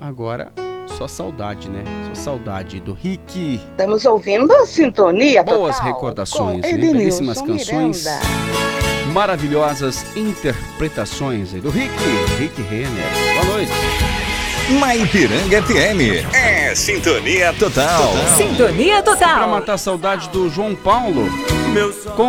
agora só saudade, né? Só saudade do Rick. Estamos ouvindo a Sintonia Total. Boas recordações, com né? Edenilson Belíssimas canções. Miranda. Maravilhosas interpretações aí do Rick Renner. Boa noite. Maipiranga FM é Sintonia Total. Sintonia Pra Total. matar a saudade do João Paulo.